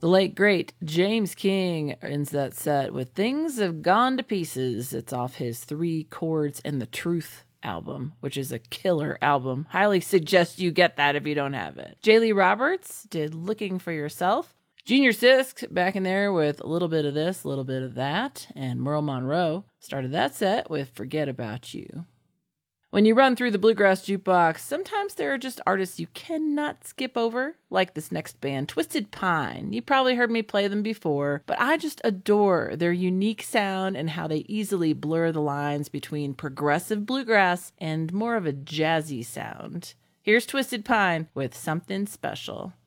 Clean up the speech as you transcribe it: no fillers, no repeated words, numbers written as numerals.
The late, great James King ends that set with Things Have Gone to Pieces. It's off his Three Chords and the Truth album, which is a killer album. Highly suggest you get that if you don't have it. J. Lee Roberts did Looking for Yourself. Junior Sisk back in there with a little bit of this, a little bit of that. And Merle Monroe started that set with Forget About You. When you run through the Bluegrass Jukebox, sometimes there are just artists you cannot skip over, like this next band, Twisted Pine. You probably heard me play them before, but I just adore their unique sound and how they easily blur the lines between progressive bluegrass and more of a jazzy sound. Here's Twisted Pine with Something Special.